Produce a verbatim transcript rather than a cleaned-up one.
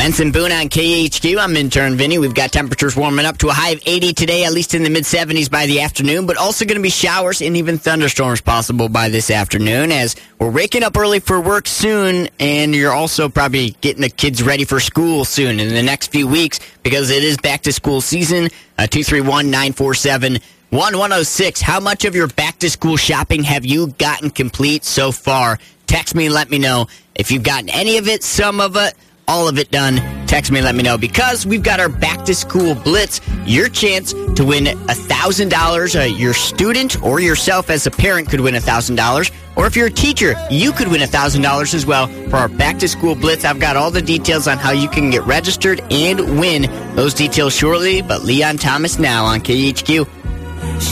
Benson Boone on K H Q. I'm intern Vinny. We've got temperatures warming up to a high of eighty today, at least in the mid seventies by the afternoon, but also going to be showers and even thunderstorms possible by this afternoon as we're waking up early for work soon, and you're also probably getting the kids ready for school soon in the next few weeks because it is back to school season. Uh, two three one, nine four seven, one one zero six. How much of your back to school shopping have you gotten complete so far? Text me and let me know if you've gotten any of it, some of it, all of it done. Text me and let me know because we've got our back to school blitz. Your chance to win one thousand dollars. Uh, your student or yourself as a parent could win one thousand dollars. Or if you're a teacher, you could win one thousand dollars as well for our back to school blitz. I've got all the details on how you can get registered and win those details shortly. But Leon Thomas now on K H Q.